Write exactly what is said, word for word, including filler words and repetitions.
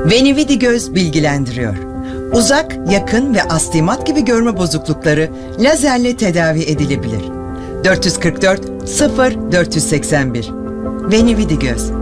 Venividi Göz bilgilendiriyor. Uzak, yakın ve astigmat gibi görme bozuklukları lazerle tedavi edilebilir. dört yüz kırk dört sıfır dört yüz seksen bir Venividi Göz.